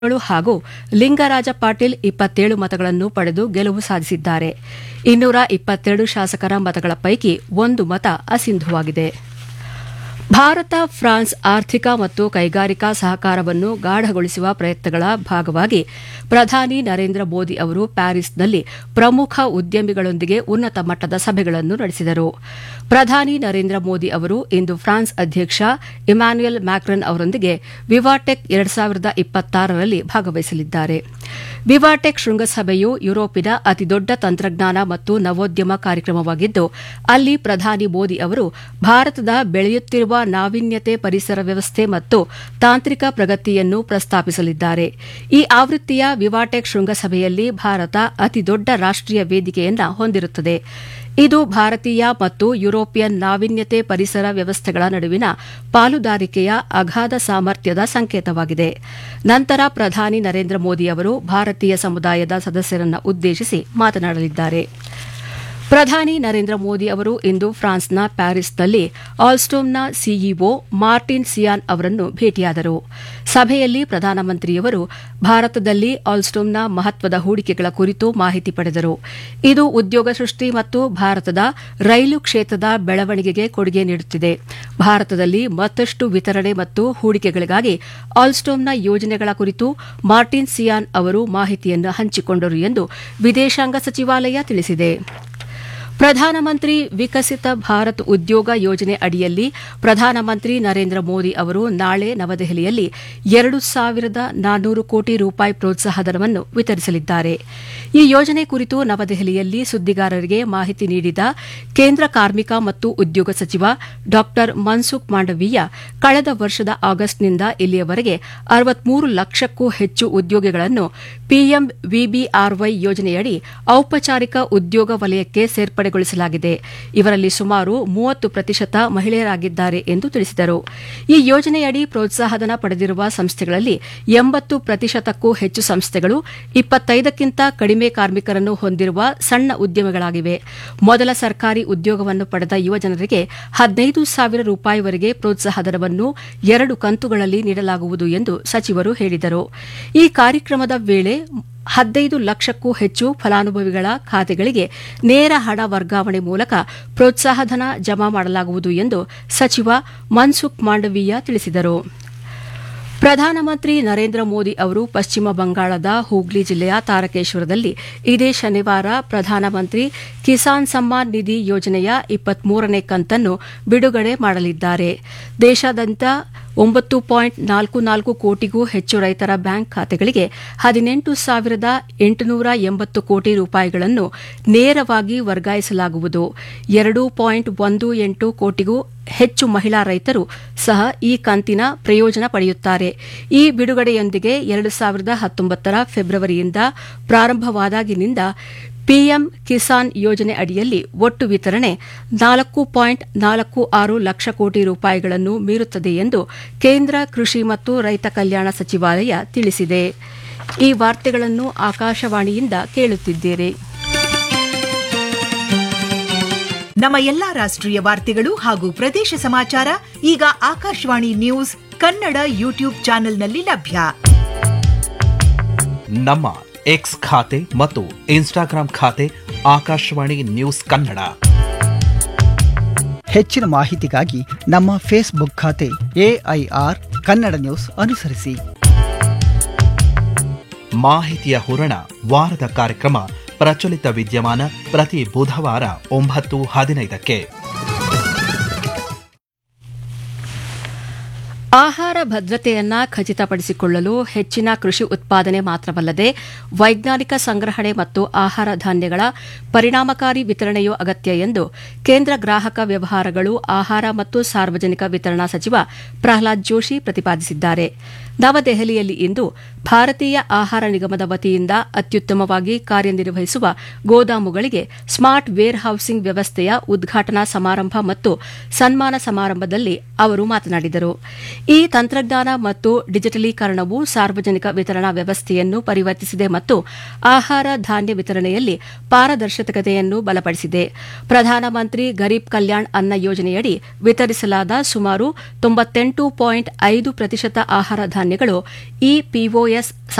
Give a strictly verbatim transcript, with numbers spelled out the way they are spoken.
ಹಾಗೂ ಲಿಂಗರಾಜ ಪಾಟೀಲ್ ಇಪ್ಪತ್ತೇಳು ಮತಗಳನ್ನು ಪಡೆದು ಗೆಲುವು ಸಾಧಿಸಿದ್ದಾರೆ. ಇನ್ನೂರ ಇಪ್ಪತ್ತೆರಡು ಶಾಸಕರ ಮತಗಳ ಪೈಕಿ ಒಂದು ಮತ ಅಸಿಂಧುವಾಗಿದೆ. ಭಾರತ ಫ್ರಾನ್ಸ್ ಆರ್ಥಿಕ ಮತ್ತು ಕೈಗಾರಿಕಾ ಸಹಕಾರವನ್ನು ಗಾಢಗೊಳಿಸುವ ಪ್ರಯತ್ನಗಳ ಭಾಗವಾಗಿ ಪ್ರಧಾನಿ ನರೇಂದ್ರ ಮೋದಿ ಅವರು ಪ್ಯಾರಿಸ್ನಲ್ಲಿ ಪ್ರಮುಖ ಉದ್ಯಮಿಗಳೊಂದಿಗೆ ಉನ್ನತ ಮಟ್ಟದ ಸಭೆಗಳನ್ನು ನಡೆಸಿದರು. ಪ್ರಧಾನಿ ನರೇಂದ್ರ ಮೋದಿ ಅವರು ಇಂದು ಫ್ರಾನ್ಸ್ ಅಧ್ಯಕ್ಷ ಇಮ್ಯಾನ್ಯುಯಲ್ ಮ್ಯಾಕ್ರನ್ ಅವರೊಂದಿಗೆ ವಿವಾಟೆಕ್ ಎರಡು ಸಾವಿರದ ಇಪ್ಪತ್ತಾರರಲ್ಲಿ ಭಾಗವಹಿಸಲಿದ್ದಾರೆ. ವಿವಾಟೆಕ್ ಶೃಂಗಸಭೆಯು ಯುರೋಪಿನ ಅತಿದೊಡ್ಡ ತಂತ್ರಜ್ಞಾನ ಮತ್ತು ನವೋದ್ಯಮ ಕಾರ್ಯಕ್ರಮವಾಗಿದ್ದು, ಅಲ್ಲಿ ಪ್ರಧಾನಿ ಮೋದಿ ಅವರು ಭಾರತದ ಬೆಳೆಯುತ್ತಿರುವ ನಾವೀನ್ಯತೆ, ಪರಿಸರ ವ್ಯವಸ್ಥೆ ಮತ್ತು ತಾಂತ್ರಿಕ ಪ್ರಗತಿಯನ್ನು ಪ್ರಸ್ತಾಪಿಸಲಿದ್ದಾರೆ. ಈ ಆವೃತ್ತಿಯ ವಿವಾಟೆಕ್ ಶೃಂಗಸಭೆಯಲ್ಲಿ ಭಾರತ ಅತಿದೊಡ್ಡ ರಾಷ್ಟೀಯ ವೇದಿಕೆಯನ್ನು ಹೊಂದಿರುತ್ತದೆ. ಇದು ಭಾರತೀಯ ಮತ್ತು ಯುರೋಪಿಯನ್ ನಾವೀನ್ಯತೆ, ಪರಿಸರ ವ್ಯವಸ್ಥೆಗಳ ನಡುವಿನ ಪಾಲುದಾರಿಕೆಯ ಅಗಾಧ ಸಾಮರ್ಥ್ಯದ ಸಂಕೇತವಾಗಿದೆ. ನಂತರ ಪ್ರಧಾನಿ ನರೇಂದ್ರ ಮೋದಿ ಅವರು ಭಾರತೀಯ ಸಮುದಾಯದ ಸದಸ್ಯರನ್ನು ಉದ್ದೇಶಿಸಿ ಮಾತನಾಡಲಿದ್ದಾರೆ. ಪ್ರಧಾನಿ ನರೇಂದ್ರ ಮೋದಿ ಅವರು ಇಂದು ಫ್ರಾನ್ಸ್ನ ಪ್ಯಾರಿಸ್ನಲ್ಲಿ ಆಲ್ಸ್ಟೋಮ್ನ ಸಿಇಒ ಮಾರ್ಟಿನ್ ಸಿಯಾನ್ ಅವರನ್ನು ಭೇಟಿಯಾದರು. ಸಭೆಯಲ್ಲಿ ಪ್ರಧಾನಮಂತ್ರಿಯವರು ಭಾರತದಲ್ಲಿ ಆಲ್ಸ್ಟೋಮ್ನ ಮಹತ್ವದ ಹೂಡಿಕೆಗಳ ಕುರಿತು ಮಾಹಿತಿ ಪಡೆದರು. ಇದು ಉದ್ಯೋಗ ಸೃಷ್ಟಿ ಮತ್ತು ಭಾರತದ ರೈಲು ಕ್ಷೇತ್ರದ ಬೆಳವಣಿಗೆಗೆ ಕೊಡುಗೆ ನೀಡುತ್ತಿದೆ. ಭಾರತದಲ್ಲಿ ಮತ್ತಷ್ಟು ವಿತರಣೆ ಮತ್ತು ಹೂಡಿಕೆಗಳಿಗಾಗಿ ಆಲ್ಸ್ಟೋಮ್ನ ಯೋಜನೆಗಳ ಕುರಿತು ಮಾರ್ಟಿನ್ ಸಿಯಾನ್ ಅವರು ಮಾಹಿತಿಯನ್ನು ಹಂಚಿಕೊಂಡರು ಎಂದು ವಿದೇಶಾಂಗ ಸಚಿವಾಲಯ ತಿಳಿಸಿದೆ. ಪ್ರಧಾನಮಂತ್ರಿ ವಿಕಸಿತ ಭಾರತ್ ಉದ್ಯೋಗ ಯೋಜನೆ ಅಡಿಯಲ್ಲಿ ಪ್ರಧಾನಮಂತ್ರಿ ನರೇಂದ್ರ ಮೋದಿ ಅವರು ನಾಳೆ ನವದೆಹಲಿಯಲ್ಲಿ ಎರಡು ಸಾವಿರದ ನಾನ್ನೂರು ಕೋಟಿ ರೂಪಾಯಿ ಪ್ರೋತ್ಸಾಹಧನವನ್ನು ವಿತರಿಸಲಿದ್ದಾರೆ. ಈ ಯೋಜನೆ ಕುರಿತು ನವದೆಹಲಿಯಲ್ಲಿ ಸುದ್ದಿಗಾರರಿಗೆ ಮಾಹಿತಿ ನೀಡಿದ ಕೇಂದ್ರ ಕಾರ್ಮಿಕ ಮತ್ತು ಉದ್ಯೋಗ ಸಚಿವ ಡಾ ಮನ್ಸುಖ್ ಮಾಂಡವೀಯ, ಕಳೆದ ವರ್ಷದ ಆಗಸ್ಟ್ನಿಂದ ಇಲ್ಲಿಯವರೆಗೆ ಅರವತ್ಮೂರು ಲಕ್ಷಕ್ಕೂ ಹೆಚ್ಚು ಉದ್ಯೋಗಿಗಳನ್ನು ಪಿಎಂ ವಿಬಿಆರ್ವೈ ಯೋಜನೆಯಡಿ ಔಪಚಾರಿಕ ಉದ್ಯೋಗ ವಲಯಕ್ಕೆ ಸೇರ್ಪಡೆ ಗೊಳಿಸಲಾಗಿದೆ. ಇವರಲ್ಲಿ ಸುಮಾರು ಮೂವತ್ತು ಪ್ರತಿಶತ ಮಹಿಳೆಯರಾಗಿದ್ದಾರೆ ಎಂದು ತಿಳಿಸಿದರು. ಈ ಯೋಜನೆಯಡಿ ಪ್ರೋತ್ಸಾಹಧನ ಪಡೆದಿರುವ ಸಂಸ್ಥೆಗಳಲ್ಲಿ ಎಂಬತ್ತು ಪ್ರತಿಶತಕ್ಕೂ ಹೆಚ್ಚು ಸಂಸ್ಥೆಗಳು ಇಪ್ಪತ್ತೈದಕ್ಕಿಂತ ಕಡಿಮೆ ಕಾರ್ಮಿಕರನ್ನು ಹೊಂದಿರುವ ಸಣ್ಣ ಉದ್ಯಮಗಳಾಗಿವೆ. ಮೊದಲ ಸರ್ಕಾರಿ ಉದ್ಯೋಗವನ್ನು ಪಡೆದ ಯುವಜನರಿಗೆ ಹದಿನೈದು ಸಾವಿರ ರೂಪಾಯಿವರೆಗೆ ಪ್ರೋತ್ಸಾಹಧನವನ್ನು ಎರಡು ಕಂತುಗಳಲ್ಲಿ ನೀಡಲಾಗುವುದು ಎಂದು ಸಚಿವರು ಹೇಳಿದರು. ಈ ಕಾರ್ಯಕ್ರಮದ ವೇಳೆ ಹದಿನೈದು ಲಕ್ಷಕ್ಕೂ ಹೆಚ್ಚು ಫಲಾನುಭವಿಗಳ ಖಾತೆಗಳಿಗೆ ನೇರ ಹಣ ವರ್ಗಾವಣೆ ಮೂಲಕ ಪ್ರೋತ್ಸಾಹಧನ ಜಮಾ ಮಾಡಲಾಗುವುದು ಎಂದು ಸಚಿವ ಮನ್ಸುಖ್ ಮಾಂಡವೀಯ ತಿಳಿಸಿದರು. ಪ್ರಧಾನಮಂತ್ರಿ ನರೇಂದ್ರ ಮೋದಿ ಅವರು ಪಶ್ಚಿಮ ಬಂಗಾಳದ ಹೂಗ್ಲಿ ಜಿಲ್ಲೆಯ ತಾರಕೇಶ್ವರದಲ್ಲಿ ಇದೇ ಶನಿವಾರ ಪ್ರಧಾನಮಂತ್ರಿ ಕಿಸಾನ್ ಸಮ್ಮಾನ್ ನಿಧಿ ಯೋಜನೆಯ ಇಪ್ಪತ್ಮೂರನೇ ಕಂತನ್ನು ಬಿಡುಗಡೆ ಮಾಡಲಿದ್ದಾರೆ. ದೇಶಾದ್ಯಂತ ಒಂಬತ್ತು ಪಾಯಿಂಟ್ ನಾಲ್ಕು ನಾಲ್ಕು ಕೋಟಿಗೂ ಹೆಚ್ಚು ರೈತರ ಬ್ಯಾಂಕ್ ಖಾತೆಗಳಿಗೆ ಹದಿನೆಂಟು ಸಾವಿರದ ಎಂಟುನೂರ ಎಂಬತ್ತು ಕೋಟಿ ರೂಪಾಯಿಗಳನ್ನು ನೇರವಾಗಿ ವರ್ಗಾಯಿಸಲಾಗುವುದು. ಎರಡು ಪಾಯಿಂಟ್ ಒಂದು ಎಂಟು ಕೋಟಿಗೂ ಹೆಚ್ಚು ಮಹಿಳಾ ರೈತರು ಸಹ ಈ ಕಂತಿನ ಪ್ರಯೋಜನ ಪಡೆಯುತ್ತಾರೆ. ಈ ಬಿಡುಗಡೆಯೊಂದಿಗೆ ಎರಡು ಸಾವಿರದ ಹತ್ತೊಂಬತ್ತರ ಫೆಬ್ರವರಿಯಿಂದ ಪ್ರಾರಂಭವಾದಾಗಿನಿಂದ ಪಿಎಂ ಕಿಸಾನ್ ಯೋಜನೆ ಅಡಿಯಲ್ಲಿ ಒಟ್ಟು ವಿತರಣೆ ನಾಲ್ಕು ಪಾಯಿಂಟ್ ನಾಲ್ಕು ಆರು ಲಕ್ಷ ಕೋಟಿ ರೂಪಾಯಿಗಳನ್ನು ಮೀರುತ್ತದೆ ಎಂದು ಕೇಂದ್ರ ಕೃಷಿ ಮತ್ತು ರೈತ ಕಲ್ಯಾಣ ಸಚಿವಾಲಯ ತಿಳಿಸಿದೆ. ಈ ವಾರ್ತೆಗಳನ್ನು ಆಕಾಶವಾಣಿಯಿಂದ ಕೇಳುತ್ತಿದ್ದೀರಿ. ನಮ್ಮ ಎಲ್ಲಾ ರಾಷ್ಟ್ರೀಯ ವಾರ್ತೆಗಳು ಹಾಗೂ ಪ್ರದೇಶ ಸಮಾಚಾರ ಈಗ ಆಕಾಶವಾಣಿ ನ್ಯೂಸ್ ಕನ್ನಡ ಯೂಟ್ಯೂಬ್ ಚಾನೆಲ್ನಲ್ಲಿ ಲಭ್ಯ. ನಮ್ಮ ಎಕ್ಸ್ ಖಾತೆ ಮತ್ತು ಇನ್ಸ್ಟಾಗ್ರಾಂ ಖಾತೆ ಆಕಾಶವಾಣಿ ನ್ಯೂಸ್ ಕನ್ನಡ. ಹೆಚ್ಚಿನ ಮಾಹಿತಿಗಾಗಿ ನಮ್ಮ ಫೇಸ್ಬುಕ್ ಖಾತೆ ಎಐಆರ್ ಕನ್ನಡ ನ್ಯೂಸ್ ಅನುಸರಿಸಿ. ಮಾಹಿತಿಯ ಹೂರಣ ವಾರದ ಕಾರ್ಯಕ್ರಮ ಪ್ರಚಲಿತ ವಿದ್ಯಮಾನ ಪ್ರತಿ ಬುಧವಾರ ಒಂಬತ್ತು ಹದಿನೈದಕ್ಕೆ. ಆಹಾರ ಭದ್ರತೆಯನ್ನ ಖಚಿತಪಡಿಸಿಕೊಳ್ಳಲು ಹೆಚ್ಚಿನ ಕೃಷಿ ಉತ್ಪಾದನೆ ಮಾತ್ರವಲ್ಲದೆ ವೈಜ್ಞಾನಿಕ ಸಂಗ್ರಹಣೆ ಮತ್ತು ಆಹಾರ ಧಾನ್ಯಗಳ ಪರಿಣಾಮಕಾರಿ ವಿತರಣೆಯೂ ಅಗತ್ಯ ಎಂದು ಕೇಂದ್ರ ಗ್ರಾಹಕ ವ್ಯವಹಾರಗಳು, ಆಹಾರ ಮತ್ತು ಸಾರ್ವಜನಿಕ ವಿತರಣಾ ಸಚಿವ ಪ್ರಹ್ಲಾದ್ ಜೋಶಿ ಪ್ರತಿಪಾದಿಸಿದ್ದಾರೆ. ನವದೆಹಲಿಯಲ್ಲಿ ಇಂದು ಭಾರತೀಯ ಆಹಾರ ನಿಗಮದ ವತಿಯಿಂದ ಅತ್ಯುತ್ತಮವಾಗಿ ಕಾರ್ಯನಿರ್ವಹಿಸುವ ಗೋದಾಮುಗಳಿಗೆ ಸ್ಮಾರ್ಟ್ ವೇರ್ ಹೌಸಿಂಗ್ ವ್ಯವಸ್ಥೆಯ ಉದ್ಘಾಟನಾ ಸಮಾರಂಭ ಮತ್ತು ಸನ್ಮಾನ ಸಮಾರಂಭದಲ್ಲಿ ಅವರು ಮಾತನಾಡಿದರು. ಈ ತಂತ್ರಜ್ಞಾನ ಮತ್ತು ಡಿಜಿಟಲೀಕರಣವು ಸಾರ್ವಜನಿಕ ವಿತರಣಾ ವ್ಯವಸ್ಥೆಯನ್ನು ಪರಿವರ್ತಿಸಿದೆ ಮತ್ತು ಆಹಾರ ಧಾನ್ಯ ವಿತರಣೆಯಲ್ಲಿ ಪಾರದರ್ಶಕತೆಯನ್ನು ಬಲಪಡಿಸಿದೆ. ಪ್ರಧಾನಮಂತ್ರಿ ಗರೀಬ್ ಕಲ್ಯಾಣ್ ಅನ್ನ ಯೋಜನೆಯಡಿ ವಿತರಿಸಲಾದ ಸುಮಾರು ತೊಂಬತ್ತೆಂಟು ಪಾಯಿಂಟ್ ಐದು ಪ್ರತಿಶತ ಆಹಾರ ಧಾನ್ಯ ಕಂಪನಿಗಳು ಈ ಪಿಒಎಸ್